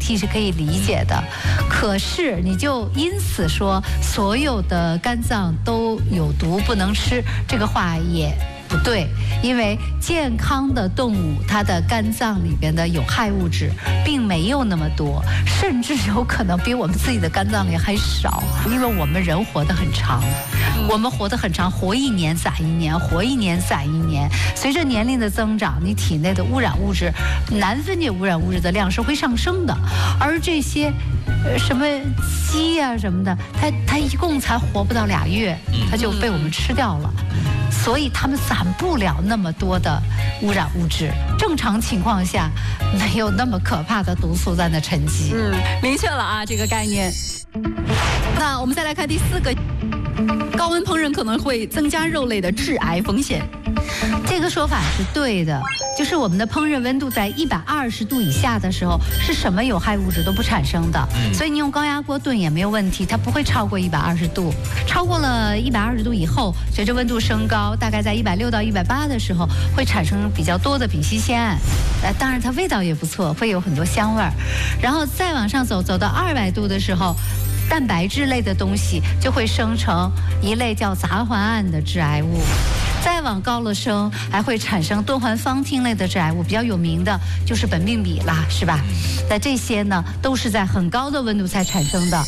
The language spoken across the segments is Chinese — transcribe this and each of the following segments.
替是可以理解的。可是你就因此说所有的肝脏都有毒不能吃，这个话也不对，因为健康的动物它的肝脏里边的有害物质并没有那么多，甚至有可能比我们自己的肝脏里还少，因为我们人活得很长，我们活得很长，活1年攒1年，活1年攒1年。随着年龄的增长，你体内的污染物质、难分解污染物质的量是会上升的，而这些什么鸡啊什么的，它一共才活不到2月，它就被我们吃掉了。所以它们攒不了那么多的污染物质，正常情况下没有那么可怕的毒素在那沉积。 明确了啊，这个概念。那我们再来看第4个，高温烹饪可能会增加肉类的致癌风险。 这个说法是对的，就是我们的烹饪温度在120度以下的时候，是什么有害物质都不产生的，所以你用高压锅炖也没有问题，它不会超过120度。超过了120度以后，随着温度升高，大概在160到180的时候，会产生比较多的丙烯酰胺，当然它味道也不错，会有很多香味儿。然后再往上走，走到200度的时候，蛋白质类的东西就会生成一类叫杂环胺的致癌物。再往高了升，还会产生多环芳烃类的致癌物，比较有名的就是苯并芘啦，是吧？那这些呢，都是在很高的温度才产生的。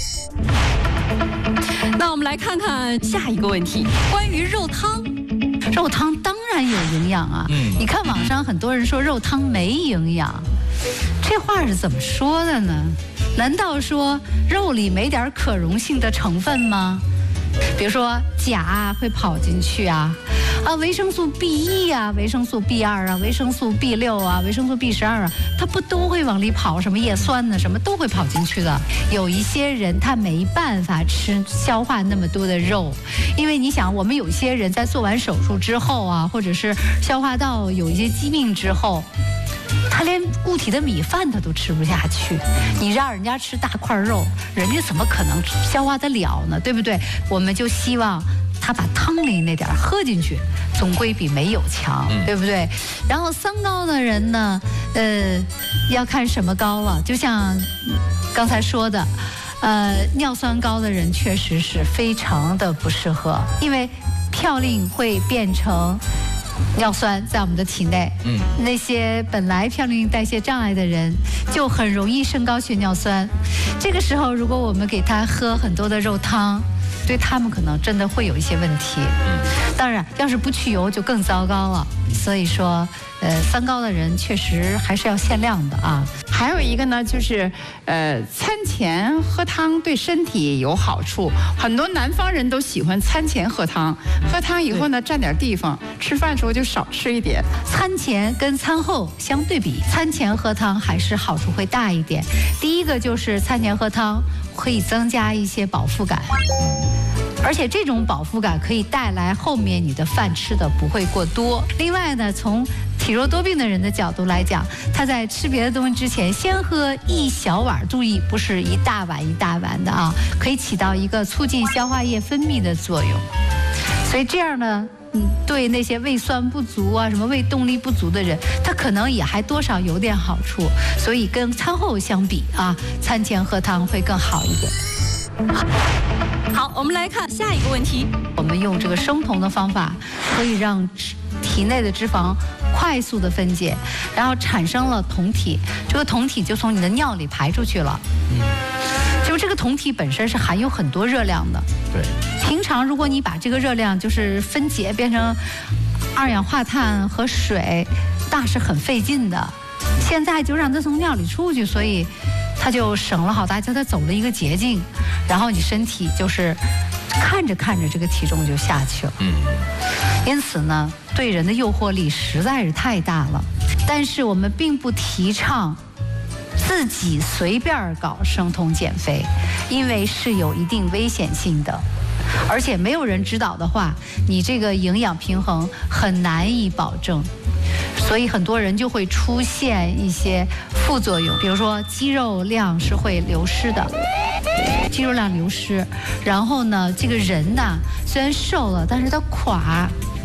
那我们来看看下一个问题，关于肉汤。 肉汤当然有营养啊，你看网上很多人说肉汤没营养，这话是怎么说的呢？难道说肉里没点可溶性的成分吗？比如说钾会跑进去啊，维生素 B1 啊，维生素 B2 啊，维生素 B6 啊，维生素 B12啊，它不都会往里跑？什么叶酸呢，什么都会跑进去的。有一些人他没办法消化那么多的肉，因为你想，我们有些人在做完手术之后啊，或者是消化道有一些疾病之后，他连固体的米饭他都吃不下去，你让人家吃大块肉，人家怎么可能消化得了呢？对不对？我们就希望他把汤里那点喝进去，总归比没有强，对不对？然后三高的人呢，要看什么高了，就像刚才说的，尿酸高的人确实是非常的不适合，因为嘌呤会变成尿酸在我们的体内，那些本来嘌呤代谢障碍的人就很容易升高血尿酸。这个时候，如果我们给他喝很多的肉汤，对他们可能真的会有一些问题。当然，要是不去油就更糟糕了。所以说，三高的人确实还是要限量的啊。 还有一个呢，就是餐前喝汤对身体有好处，很多南方人都喜欢餐前喝汤，喝汤以后呢占点地方，吃饭的时候就少吃一点。 餐前跟餐后相对比，餐前喝汤还是好处会大一点。第一个就是餐前喝汤可以增加一些饱腹感，而且这种饱腹感可以带来后面你的饭吃的不会过多。另外呢，从体弱多病的人的角度来讲，他在吃别的东西之前，先喝1小碗，注意不是一大碗一大碗的啊，可以起到一个促进消化液分泌的作用。所以这样呢，对那些胃酸不足啊、什么胃动力不足的人，他可能也还多少有点好处。所以跟餐后相比啊，餐前喝汤会更好一点。 好，我们来看下一个问题。 我们用这个生酮的方法，可以让体内的脂肪快速的分解，然后产生了酮体，这个酮体就从你的尿里排出去了。就这个酮体本身是含有很多热量的。 对。 平常如果你把这个热量就是分解变成二氧化碳和水，那是很费劲的。现在就让它从尿里出去，所以它就省了好大，叫它走了一个捷径，然后你身体就是看着看着这个体重就下去了。因此呢，对人的诱惑力实在是太大了。但是我们并不提倡自己随便搞生酮减肥，因为是有一定危险性的，而且没有人指导的话，你这个营养平衡很难以保证。所以很多人就会出现一些副作用，比如说肌肉量是会流失的，肌肉量流失，然后呢，这个人呢虽然瘦了，但是他垮，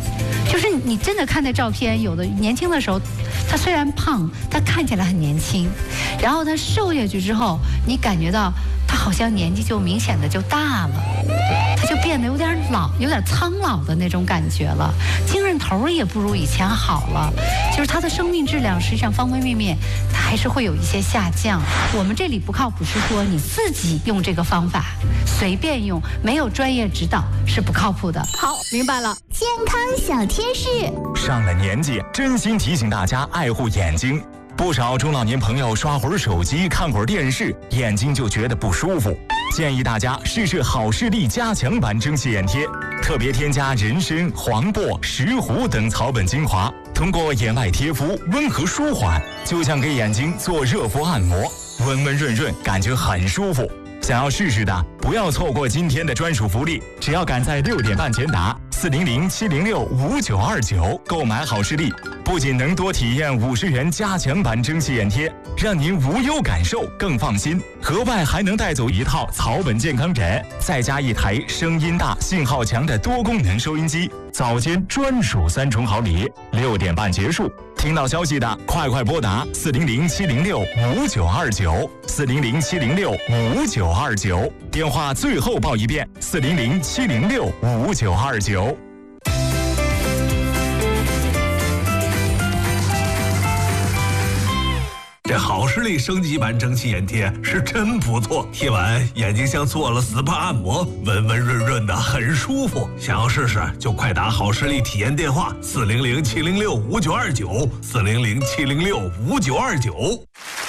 就是你真的看那照片，有的年轻的时候，他虽然胖，他看起来很年轻，然后他瘦下去之后，你感觉到他好像年纪就明显的就大了，他就变得有点老，有点苍老的那种感觉了，精神头也不如以前好了，就是他的生命质量实际上方方面面，他还是会有一些下降。我们这里不靠谱是说你自己用这个方法随便用，没有专业指导是不靠谱的。 好，明白了。 健康小贴士， 上了年纪，真心提醒大家爱护眼睛。不少中老年朋友刷会儿手机、看会儿电视，眼睛就觉得不舒服。建议大家试试好视力加强版蒸汽眼贴，特别添加人参、黄柏、石斛等草本精华，通过眼外贴敷，温和舒缓，就像给眼睛做热敷按摩，温温润润，感觉很舒服。想要试试的，不要错过今天的专属福利，只要赶在6点半前打400-706-5929购买好视力，不仅能多体验50元加强版蒸汽眼贴，让您无忧感受更放心，额外还能带走一套草本健康枕，再加一台声音大、信号强的多功能收音机，早间专属3重好礼。6点半结束，听到消息的快拨打400-706-5929，400-706-5929，电话最后报一遍，400-706-5929。 这好视力升级版蒸汽眼贴是真不错，贴完眼睛像做了 SPA 按摩，温温润润的，很舒服。想要试试就快打好视力体验电话400-706-5929，400-706-5929。